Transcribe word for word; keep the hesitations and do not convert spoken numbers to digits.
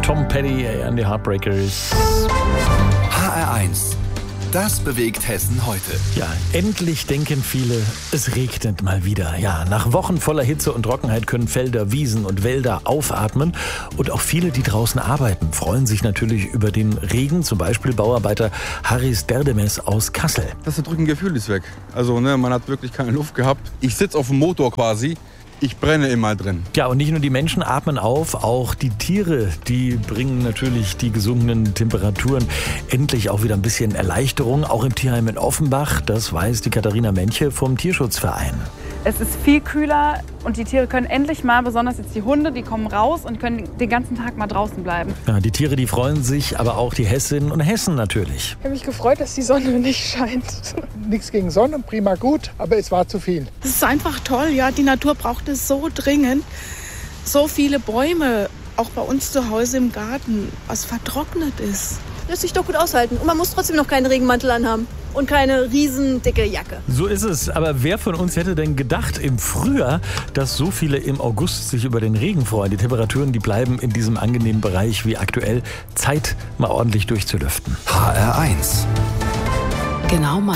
Tom Petty an die Heartbreakers. H R eins. Das bewegt Hessen heute. Ja, endlich denken viele, es regnet mal wieder. Ja, nach Wochen voller Hitze und Trockenheit können Felder, Wiesen und Wälder aufatmen. Und auch viele, die draußen arbeiten, freuen sich natürlich über den Regen. Zum Beispiel Bauarbeiter Haris Derdemes aus Kassel. Das drückende Gefühl ist weg. Also ne, man hat wirklich keine Luft gehabt. Ich sitze auf dem Motor quasi. Ich brenne immer drin. Ja, und nicht nur die Menschen atmen auf, auch die Tiere, die bringen natürlich die gesunkenen Temperaturen endlich auch wieder ein bisschen Erleichterung. Auch im Tierheim in Offenbach, das weiß die Katharina Menche vom Tierschutzverein. Es ist viel kühler und die Tiere können endlich mal, besonders jetzt die Hunde, die kommen raus und können den ganzen Tag mal draußen bleiben. Ja, die Tiere, die freuen sich, aber auch die Hessinnen und Hessen natürlich. Ich habe mich gefreut, dass die Sonne nicht scheint. Nichts gegen Sonne, prima gut, aber es war zu viel. Es ist einfach toll, ja. Die Natur braucht es so dringend. So viele Bäume, auch bei uns zu Hause im Garten, was vertrocknet ist. Lässt sich doch gut aushalten. Und man muss trotzdem noch keinen Regenmantel anhaben und keine riesendicke Jacke. So ist es. Aber wer von uns hätte denn gedacht im Frühjahr, dass so viele im August sich über den Regen freuen? Die Temperaturen, die bleiben in diesem angenehmen Bereich wie aktuell. Zeit, mal ordentlich durchzulüften. H R eins. Genau mal.